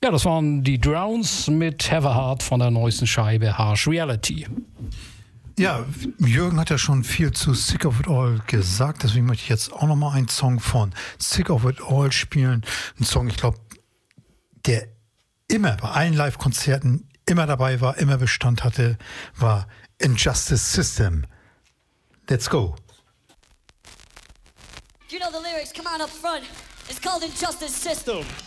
Ja, das waren die Drowns mit Have a Heart von der neuesten Scheibe Harsh Reality. Ja, Jürgen hat ja schon viel zu Sick of It All gesagt, deswegen möchte ich jetzt auch nochmal einen Song von Sick of It All spielen. Ein Song, ich glaube, der immer bei allen Live-Konzerten immer dabei war, immer Bestand hatte, war Injustice System. Let's go. You know the lyrics, come on up front. It's called Injustice System.